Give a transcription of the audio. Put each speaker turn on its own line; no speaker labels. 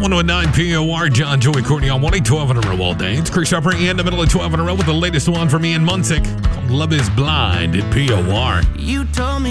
1019 POR, John, Joey, Courtney on 1-8-12 in a row all day. It's Chris Harper in the middle of 12 in a row with the latest one from Ian Munsick. Love is Blind at POR.
You told me